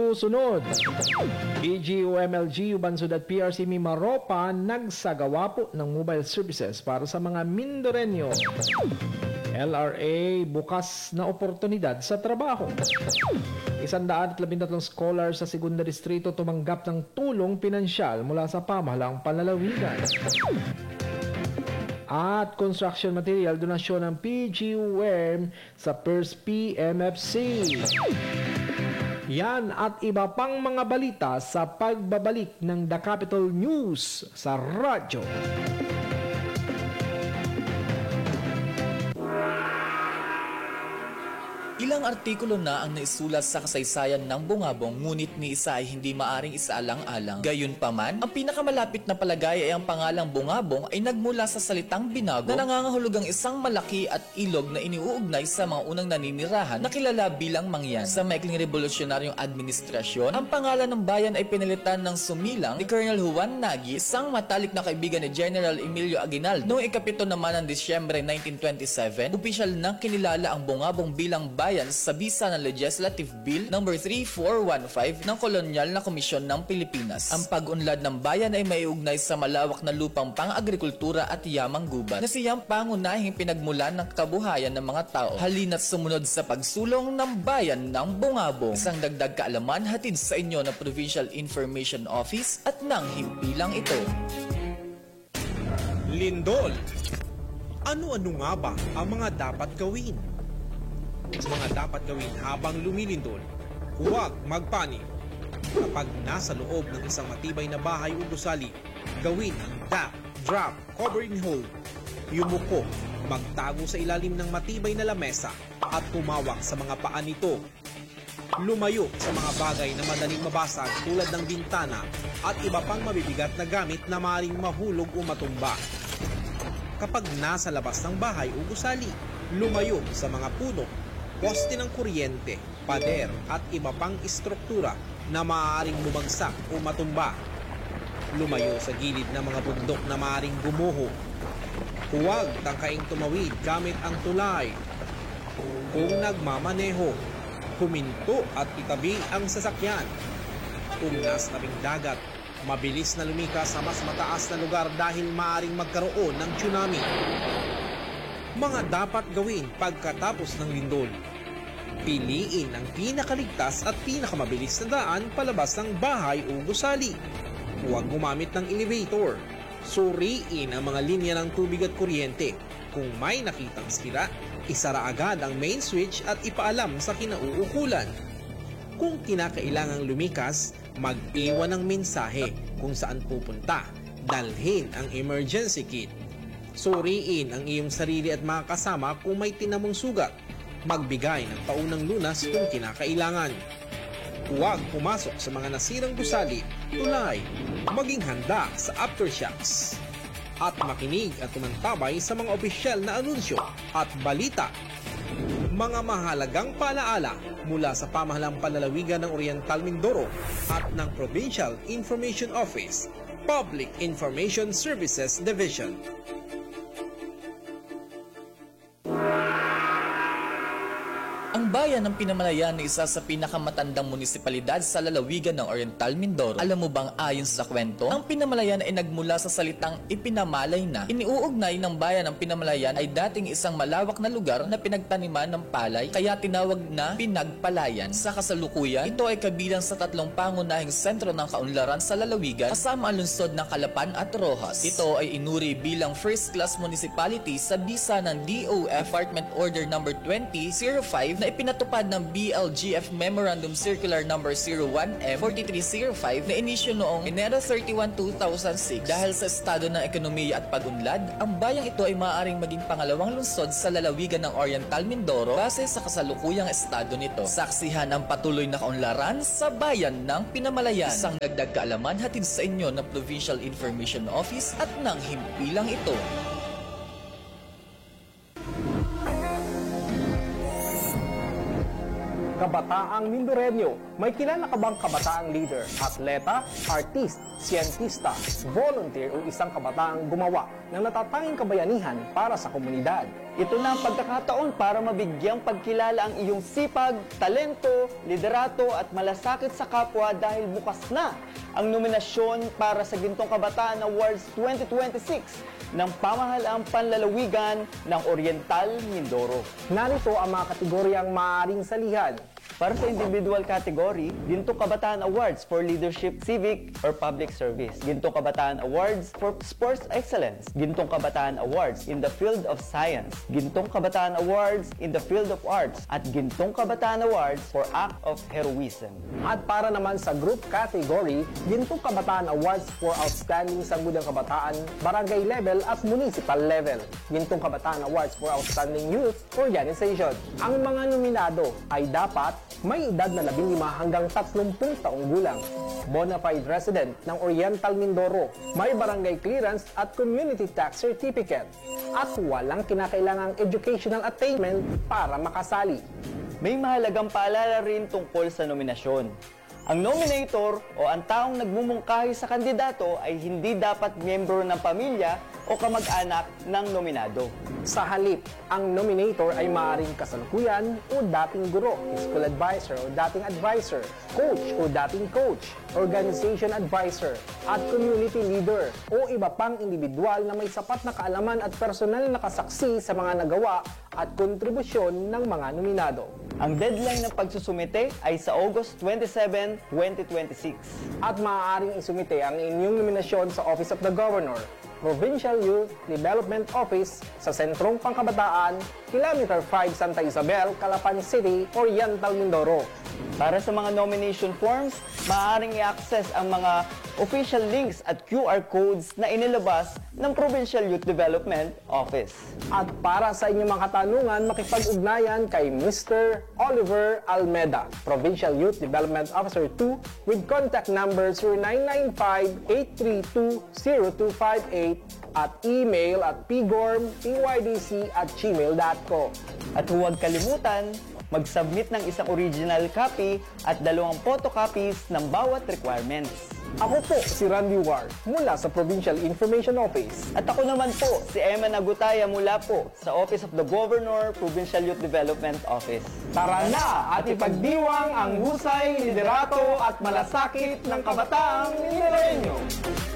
sumusunod. PGUMLG, Ubansud at PRC Mimaropa nagsagawa po ng mobile services para sa mga Mindoreño. LRA, bukas na oportunidad sa trabaho. 113 scholars sa Segunda Distrito tumanggap ng tulong pinansyal mula sa pamahalaang panlalawigan. At construction material donasyon ng PGUM sa First PMFC. Yan at iba pang mga balita sa pagbabalik ng The Capital News sa radyo. Ilang artikulo na ang naisulat sa kasaysayan ng bungabong, ngunit ni isa ay hindi maaring isaalang-alang. Gayunpaman, ang pinakamalapit na palagay ay ang pangalang bungabong ay nagmula sa salitang binago na nangangahulugang isang malaki at ilog na iniuugnay sa mga unang naninirahan na kilala bilang mangyan. Sa maikling revolusyonaryong administrasyon, ang pangalan ng bayan ay pinalitan ng sumilang ni Colonel Juan Nagy, isang matalik na kaibigan ni General Emilio Aguinaldo. Noong ikapito naman ng Disyembre 1927, opisyal nang kinilala ang bungabong bilang bayan sa bisa ng Legislative Bill No. 3415 ng Kolonyal na Komisyon ng Pilipinas. Ang pag-unlad ng bayan ay maiugnay sa malawak na lupang pang-agrikultura at yamang gubat na siyang pangunahing pinagmulan ng kabuhayan ng mga tao. Halina't sumunod sa pagsulong ng bayan ng bungabong. Isang dagdag kaalaman hatid sa inyo ng Provincial Information Office at ng himpilang ito. Lindol. Ano-ano nga ba ang mga dapat gawin? Mga dapat gawin habang lumilindol, huwag magpanik. Kapag nasa loob ng isang matibay na bahay o gusali, gawin ang DAP, drop, cover and hold. Yumuko, magtago sa ilalim ng matibay na lamesa at tumawak sa mga paa nito. Lumayo sa mga bagay na madaling mabasag tulad ng bintana at iba pang mabibigat na gamit na maaaring mahulog o matumba. Kapag nasa labas ng bahay o gusali, lumayo sa mga puno, poste ng kuryente, pader at iba pang istruktura na maaaring bumagsak o matumba. Lumayo sa gilid ng mga bundok na maaaring gumuho. Huwag tangkaing tumawid gamit ang tulay. Kung nagmamaneho, huminto at itabi ang sasakyan. Kung nasa tabing dagat, mabilis na lumikas sa mas mataas na lugar dahil maaaring magkaroon ng tsunami. Mga dapat gawin pagkatapos ng lindol. Piliin ang pinakaligtas at pinakamabilis na daan palabas ng bahay o gusali. Huwag gumamit ng elevator. Suriin ang mga linya ng tubig at kuryente. Kung may nakitang sira, isara agad ang main switch at ipaalam sa kinauukulan. Kung kinakailangang lumikas, mag-iwan ng mensahe kung saan pupunta. Dalhin ang emergency kit. Suriin ang iyong sarili at mga kasama kung may tinamong sugat. Magbigay ng paunang lunas kung kinakailangan. Huwag pumasok sa mga nasirang gusali, tulay, maging handa sa aftershocks. At makinig at tumantabay sa mga opisyal na anunsyo at balita. Mga mahalagang paalaala mula sa pamahalang panlalawigan ng Oriental Mindoro at ng Provincial Information Office, Public Information Services Division. Ang bayan ng Pinamalayan ay isa sa pinakamatandang munisipalidad sa lalawigan ng Oriental Mindoro. Alam mo bang ayon sa kwento, ang Pinamalayan ay nagmula sa salitang ipinamalay na. Iniuugnay ng bayan ng Pinamalayan ay dating isang malawak na lugar na pinagtaniman ng palay, kaya tinawag na Pinagpalayan. Sa kasalukuyan, ito ay kabilang sa tatlong pangunahing sentro ng kaunlaran sa lalawigan kasama ang lungsod ng Calapan at Rojas. Ito ay inuri bilang first-class municipality sa bisa ng DOF Department Order No. 2005 na ipinatupad ng BLGF Memorandum Circular No. 01F4305 na inisyo noong Enero 31, 2006. Dahil sa estado ng ekonomiya at pag-unlad, ang bayang ito ay maaaring maging pangalawang lungsod sa lalawigan ng Oriental Mindoro base sa kasalukuyang estado nito. Saksihan ang patuloy na kaunlaran sa bayan ng Pinamalayan. Isang dagdag kaalaman hatid sa inyo ng Provincial Information Office at ng himpilang ito. Kabataang Mindoreño, may kilala ka bang kabataang leader, atleta, artist, siyentista, volunteer o isang kabataang gumawa ng natatanging kabayanihan para sa komunidad? Ito na ang pagkakataon para mabigyang pagkilala ang iyong sipag, talento, liderato at malasakit sa kapwa dahil bukas na ang nominasyon para sa Gintong Kabataan Awards 2026 ng Pamahalaang Panlalawigan ng Oriental Mindoro. Narito ang mga kategoryang maaaring salihan. Para sa individual category, Gintong Kabataan Awards for Leadership, Civic, or Public Service. Gintong Kabataan Awards for Sports Excellence. Gintong Kabataan Awards in the field of science. Gintong Kabataan Awards in the field of arts. At Gintong Kabataan Awards for Act of Heroism. At para naman sa group category, Gintong Kabataan Awards for Outstanding Sangguniang Kabataan, Barangay Level at Municipal Level. Gintong Kabataan Awards for Outstanding Youth Organization. Ang mga nominado ay dapat may edad na 15 hanggang 30 taong gulang, bona fide resident ng Oriental Mindoro, may barangay clearance at community tax certificate, at walang kinakailangang educational attainment para makasali. May mahalagang paalala rin tungkol sa nominasyon. Ang nominator o ang taong nagmumungkahi sa kandidato ay hindi dapat miyembro ng pamilya o kamag-anak ng nominado. Sa halip, ang nominator ay maaaring kasalukuyan o dating guro, school advisor o dating advisor, coach o dating coach, organization advisor, at community leader o iba pang individual na may sapat na kaalaman at personal na kasaksi sa mga nagawa at kontribusyon ng mga nominado. Ang deadline ng pagsusumite ay sa August 27, 2026. At maaaring isumite ang inyong nominasyon sa Office of the Governor, Provincial Youth Development Office sa Sentrong Pangkabataan, Kilometer 5 Santa Isabel, Calapan City, Oriental Mindoro. Para sa mga nomination forms, maaaring i-access ang mga official links at QR codes na inilabas ng Provincial Youth Development Office. At para sa inyong mga katanungan, makipag-ugnayan kay Mr. Oliver Almeda, Provincial Youth Development Officer 2, with contact number 0995-832-0258 at email at pigorm.pydc@gmail.com. At huwag kalimutan, mag-submit ng isang original copy at 2 photocopies ng bawat requirements. Ako po si Randy Ward mula sa Provincial Information Office. At ako naman po, si Emma Nagutaya mula po sa Office of the Governor, Provincial Youth Development Office. Tara na at ipagdiwang ang husay, liderato at malasakit ng kabataang Mindoreño.